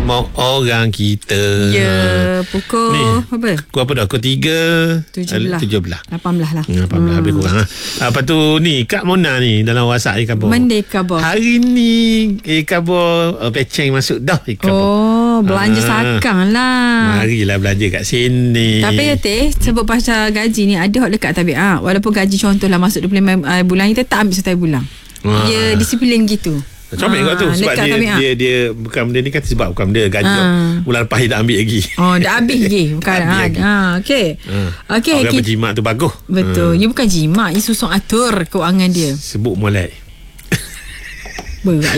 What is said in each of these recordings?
mau orang kita. Ya, pukul ni, apa? Pukul apa dah? Pukul 3 17 18 lah. 18 lebih kurang lah. Apa tu ni Kak Mona ni dalam WhatsApp Khabar. Monday Khabar. Hari ni Khabar peceng masuk dah Khabar. Oh, belanja sakang lah. Marilah belanja kat sini. Tapi ya teh, sebut pasal gaji ni ada hak dekat tabiat. Walaupun gaji contohlah masuk 25 bulan, kita tak ambil setiap bulan. Dia disiplin gitu. Comel kat tu. Sebab dia bukan benda ni kan, sebab bukan benda gaji bulan lepas dia dah ambil lagi. Oh, dah habis lagi. Bukan okey. Okey, orang berjimat tu bagus. Betul. Ia bukan jimat, ia susung atur keuangan dia. Sebut molek. Berat.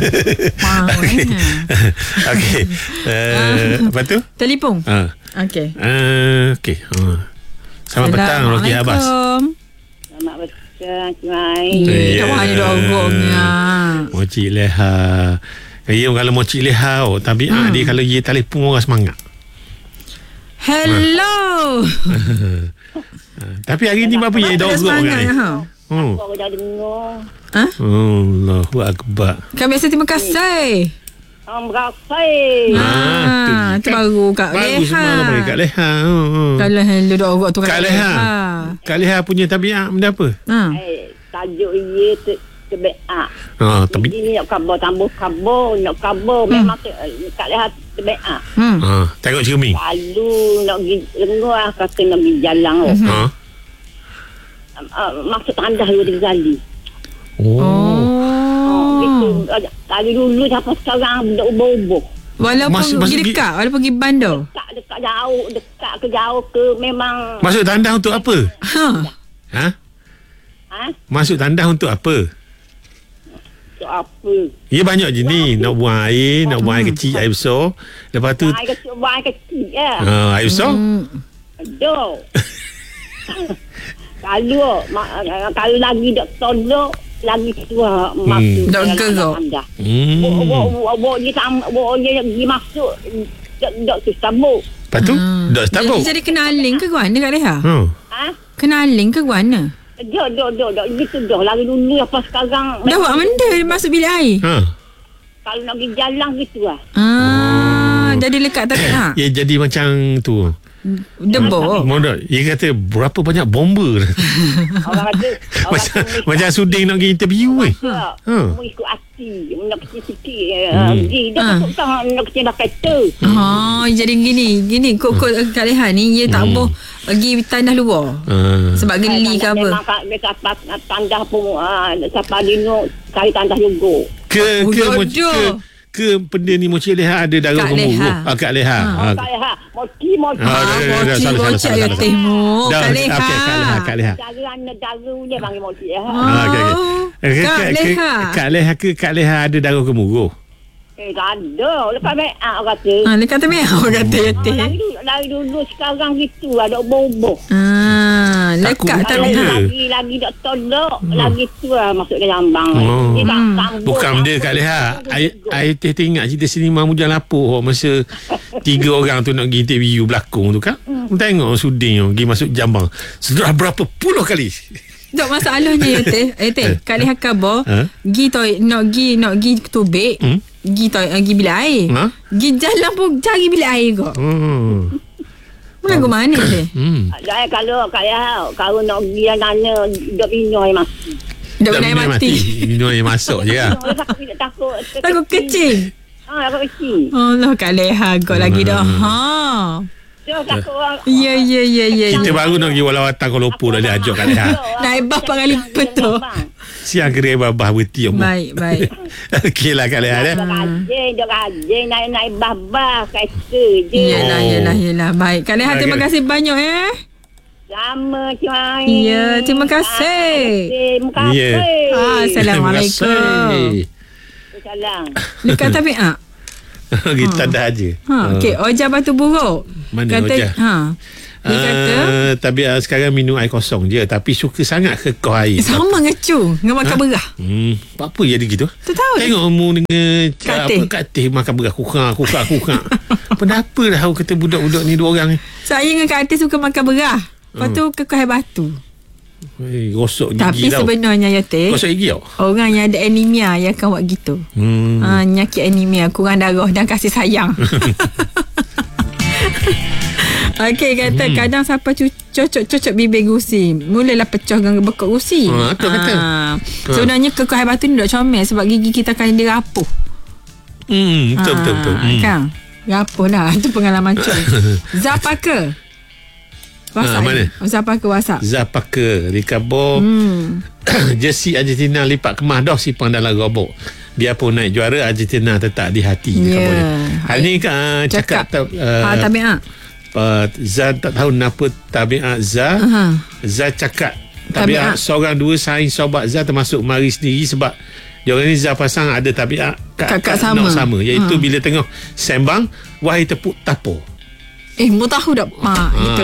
Okey. Apa tu? Telefon. Okey. Okey. Selamat petang Rocky Abbas. Selamat petang. Tak mahu ada dorongnya. Mocik Leha. Ya kalau Mocik Leha tabiat dia kalau dia telefon orang semangat. Hello. Tapi hari ni apa ya dorong kan? Aku dah dengar. Allahu Akbar. Kami biasa terima kasih. Terima kasih. Itu baru Kak Leha. Baru semua bagi Kak Leha. Kalau hello dorong tu Kak Leha. Kak Leha punya tabiat benda apa? Tajuk ia terbeak. Tapi ini nak khabar, tambah khabar, nak khabar memang Kak Leha terbeak. Tengok cermin. Lalu nak pergi lengur kata nak pergi jalan. Maksud tandas 2-3 kali. Gitu. Tadi dulu sampai sekarang budak ubah-ubah. Walaupun pergi dekat, walaupun pergi bandar. Dekat jauh, dekat ke jauh ke memang. Masuk tandas untuk apa? Masuk tandas untuk apa? Untuk apa? Ya banyak je ni. Nak buang air, nak buang air kecil, air besar. Lepas tu Buang air kecil ya. air besar. Aduh. Kalau lagi tak tolok lagi tua masuk dak gerak. Bawa dia pergi masuk dak stabuk. Lepas tu dak stabuk. Jadi kenaling ke guana Kak Leha? Kenaling ke guana? Dak gitu dah. Lagi dulu apa sekarang Dah buat benda masuk bilik air. kalau nak pergi jalan gitu lah. Jadi lekat tak nak. Ya jadi macam tu. Debor. Modal. Dia kata berapa banyak bomba. Orang ada Macam Suding nak pergi interview Mau ikut hati. Nak kecil-sikit dia tak nak kecil dah kereta. Jadi gini kok Kak Leha ni dia tak boleh pergi tandas luar. Sebab geli ke apa. Memang dekat tandas pun siapa dino cari tandas juga. Ke benda ni Mocik Leha ada darah gemuruh. Kak Leha. Kak Leha. Moci. Bocik ya temu. Kak Leha. Kak Leha. Darahnya panggil moci ya. Kak Leha ke Kak Leha ada darah gemuruh. Tak ada. Lepas meak kata. Lekat tu meak kata ya teh. Dari dulu sekarang gitu ada bobo. Lekat tak lagi tak tolok lagi tu masuk ke jambang. Bukan benda Kak Leha. I teringat cerita sinema Mujang Lapuk masa 3 orang tu nak pergi interview berlakon tu kan. Tengok Suding tu pergi masuk jambang. Sudah berapa puluh kali. Dok masalahnya ya teh. Kak Leha khabar nak gi tubik. Gi bilik air. Gi jalan pun cari bilik air kok. Lagu mana dia? Kalau nak pergi nanya dok minum air mati. Dok minum air mati. Minum air masuk je lah. Takut kecil. Takut kecil. Allah Kak Leha kau lagi dah. Ya. Kita baru nak pergi Walawatan Kuala Lumpur dah ajak Kak Leha. Naik bas kali betul. Siang kira babah berhenti. Baik. Okeylah Kak Leha. Dia rajin naik babah kereta je. Yelah. Baik. Kak Leha terima kasih banyak Sama cuai. Ya, terima kasih. Terima kasih. Assalamualaikum. Salam. Dekat tabiat. Kita dah aja. Okey, Ojah Batu Buruk. Mana kata, Ojah? Dia kata tapi sekarang minum air kosong je, tapi suka sangat kekeh air. sama ngecu dengan makan berah. Apa jadi gitu? Tak tahu. Tengok mu dengan Katih makan berah kukang. Kenapa dah kata budak-budak ni 2 orang ni? Saya dengan Kak Atis suka makan berah. Lepas tu kekeh air batu. Gosok gigi Tapi tau. sebenarnya ya teh, Gosok gigi tau. orang yang ada anemia yang akan buat gitu. Penyakit anemia, kurang darah dan kasih sayang. Okey, kata kadang siapa cocok bibir gusi, mulalah pecah gangga bekak gusi. Betul kata. Sebenarnya kekeh batu ni dok comel sebab gigi kita akan dia rapuh. Betul. Kan? Rapuh lah. Itu pengalaman cun. Zapaka. Mana? Zapaka WhatsApp. Zapaka di kabur. Jersey Argentina lipat kemas dah simpan dalam robok. Biarpun naik juara, Argentina tetap di hati. Hari ni cakap tabiat. Zah tak tahu kenapa tabiat Zah. Zah cakap tabiat seorang dua saing sobat Zah termasuk Mari sendiri sebab dia orang ni Zah pasang ada tabiat kakak sama iaitu bila tengah sembang wahai tepuk tapo. Mu tahu tak pak itu.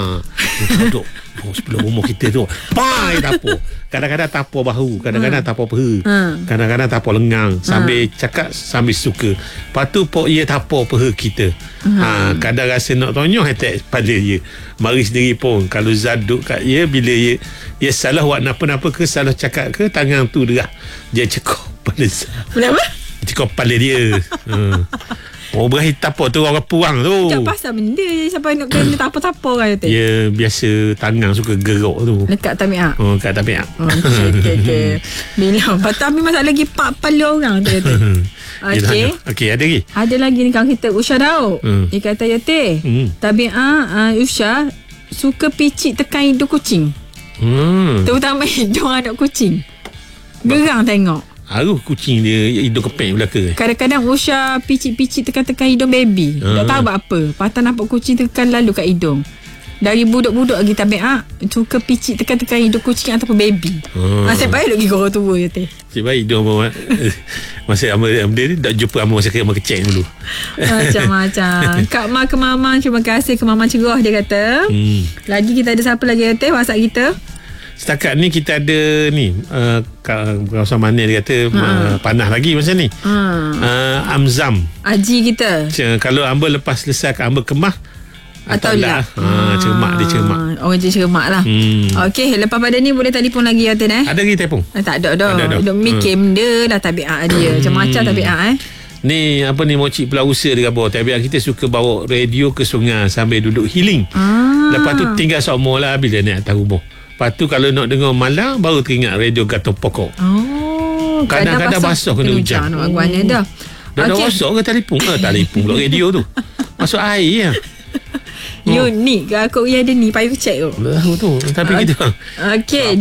Duduk sebelah rumah kita tu. Tapo. Kadang-kadang tapo bahu, kadang-kadang tapo peha, kadang-kadang tapo lengang, sambil cakap sambil suka. Lepas tu pok ia tapo peha kita. Kadang rasa nak tonyong attack pada dia. Mari sendiri pun kalau zaduk kat dia bila dia salah buat napa-napa ke, salah cakap ke, tangan tu derah dia cekop pada Zah. Kenapa? Cekop kepala dia. Oh, berakhir tapo tu orang puang tu. Tak pasal benda je siapa nak kena tapo-tapo kan tu. Ya, biasa tangan suka gerok tu. Dekat tabiat. Kat tabiat. Okey. Bila tapi masalah lagi 40 orang tu kata. Okey, ada lagi? Ada lagi ni kawan kita Usha Daud. Dia kata ya teh. Tabiat Usha suka picit tekan hidung kucing. Terutama hidung anak kucing. Gerang tengok. Haruh kucing dia hidung kepeng belaka. Kadang-kadang Usha picit-picit tekan-tekan hidung baby. Tak tahu buat apa. Patah nampak kucing tekan lalu kat hidung. Dari budak-budak lagi tabiat suka picit tekan-tekan hidung kucing ataupun baby. Nasib baik lagi korang tua je teh. Nasib baik hidung masa benda ni tak jumpa masa kecil dulu. Macam-macam. Kak Ma ke Mama, terima kasih ke Mama Cerah dia kata. Lagi kita ada siapa lagi teh WhatsApp kita? Setakat ni kita ada ni kawasan mana dia kata panah lagi macam ni. Amzam Haji kita. Kalau hamba lepas selesai hamba kemah atau lah cermak orang je cermak lah. Okey, lepas pada ni boleh telefon lagi ya Tin ada lagi telefon? Tak ada dah. Duk mikir benda dah tabiat dia macam-macam tabiat Ni apa ni mocik pelausa dia kata tabiat kita suka bawa radio ke sungai sambil duduk healing. Lepas tu tinggal semua lah bila naik atas rumah. Lepas tu kalau nak dengar malam baru teringat radio Gatot Pokok. Kadang-kadang basuh kena hujan. Dah rosak ke telefon? Telefon pula radio tu. Masuk air lah. Unik ke aku ada ni payah check tu. Betul. Tapi kita okey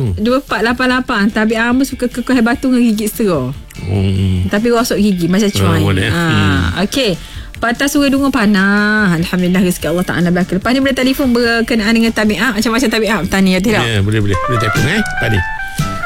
2488 tapi hamba suka kekeh batu dengan gigit serah. Tapi rosok gigi macam cuai. Okey. Patah suara dungu panah. Alhamdulillah rezeki Allah Ta'ala belaka. Lepas ni boleh telefon berkenaan dengan tabiat. Macam-macam tabiat. Tanya ya tidak? Ya, boleh telefon Tadi